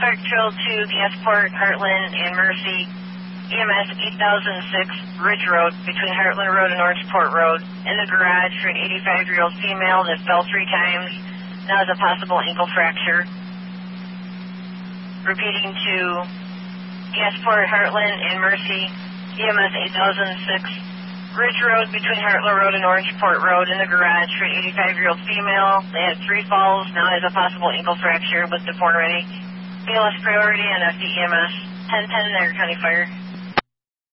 Fire Control to Gasport, Heartland, and Mercy. EMS 8006 Ridge Road between Heartland Road and Orangeport Road. In the garage for an 85-year-old female that fell 3 times. Now has a possible ankle fracture. Repeating to Gasport, Heartland, and Mercy. EMS 8006 Ridge Road between Heartland Road and Orangeport Road. In the garage for an 85-year-old female. They had 3 falls. Now has a possible ankle fracture with the ready. BLS priority and FDEMS 1010 Niagara County Fire.